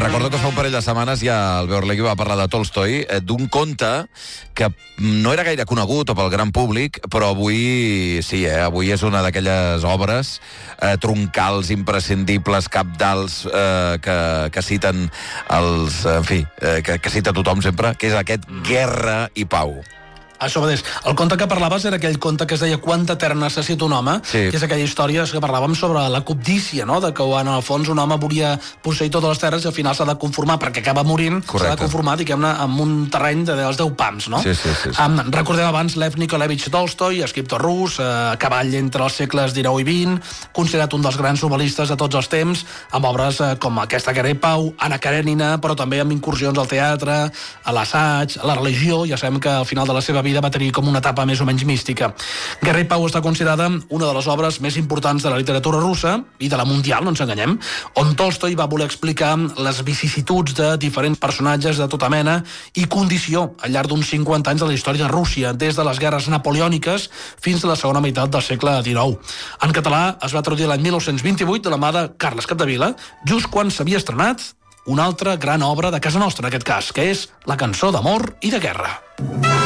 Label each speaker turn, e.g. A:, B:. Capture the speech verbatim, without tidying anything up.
A: recordo que fa un parell de setmanes ja el Beorlegui va parlar de Tolstoi, eh, d'un conte que no era gaire conegut pel gran públic, però avui sí, eh, avui és una d'aquelles obres eh, troncals, imprescindibles, cabdals, eh, que, que citen els, en fi, eh, que, que cita tothom sempre, que és aquest Guerra i Pau.
B: Això mateix. El conte que parlaves era aquell conte que es deia Quanta terra necessita un home,
A: sí.
B: que és aquella història que parlàvem sobre la cobdícia, no? De que en el fons un home volia posseir totes les terres i al final s'ha de conformar, perquè acaba morint, s'ha de conformar, diguem-ne, amb un terreny de dels deu pams, no?
A: Sí, sí, sí, sí.
B: Um, recordem abans Lev Nikolevich Tolstoi, escriptor rus, eh, a cavall entre els segles dinou i vint, considerat un dels grans novel·listes de tots els temps, amb obres eh, com aquesta Guerra i Pau, Anna Karenina, però també amb incursions al teatre, a l'assaig, a la religió. Ja sabem que al final de la seva vida va tenir com una etapa més o menys mística. Guerra i Pau està considerada una de les obres més importants de la literatura russa i de la mundial, no ens enganyem, on Tolstoi va voler explicar les vicissituds de diferents personatges de tota mena i condició al llarg d'uns cinquanta anys de la història de Rússia, des de les guerres napoleòniques fins a la segona meitat del segle dinou. En català es va traduir l'any mil nou-cents vint-i-vuit de la mà de Carles Capdevila, just quan s'havia estrenat una altra gran obra de casa nostra, en aquest cas, que és La cançó d'amor i de guerra.